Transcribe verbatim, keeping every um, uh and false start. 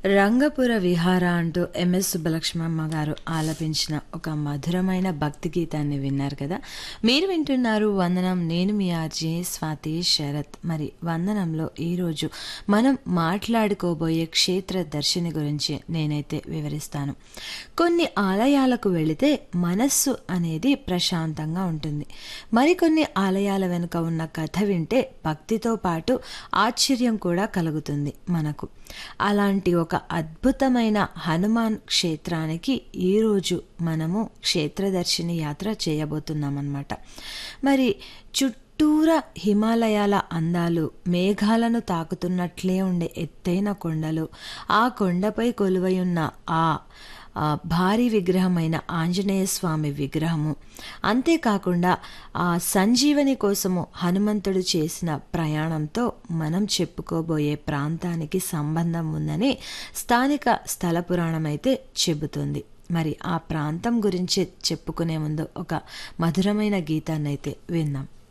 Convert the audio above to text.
రంగపుర విహార అంటూ ఎంఎస్ సుబ్బలక్ష్మమ్మ గారు ఆలపించిన ఒక మధురమైన భక్తి గీతాన్ని విన్నారు కదా. మీరు వింటున్నారు వందనం. నేను మీ ఆర్జే స్వాతి శరత్. మరి వందనంలో ఈరోజు మనం మాట్లాడుకోబోయే క్షేత్ర దర్శిని గురించి నేనైతే వివరిస్తాను. కొన్ని ఆలయాలకు వెళితే మనస్సు అనేది ప్రశాంతంగా ఉంటుంది. మరికొన్ని ఆలయాల వెనుక ఉన్న కథ వింటే భక్తితో పాటు ఆశ్చర్యం కూడా కలుగుతుంది మనకు. అలాంటి ఒక అద్భుతమైన హనుమాన్ క్షేత్రానికి ఈరోజు మనము క్షేత్రదర్శిని యాత్ర చేయబోతున్నామన్నమాట. మరి చుట్టూరా హిమాలయాల అందాలు, మేఘాలను తాకుతున్నట్లే ఉండే ఎత్తైన కొండలు, ఆ కొండపై కొలువై ఉన్న ఆ భారీ విగ్రహమైన ఆంజనేయ స్వామి విగ్రహము, అంతేకాకుండా ఆ సంజీవని కోసము హనుమంతుడు చేసిన ప్రయాణంతో మనం చెప్పుకోబోయే ప్రాంతానికి సంబంధం ఉందని స్థానిక స్థల పురాణం అయితే చెబుతుంది. మరి ఆ ప్రాంతం గురించి చెప్పుకునే ముందు ఒక మధురమైన గీతాన్ని అయితే విందాం.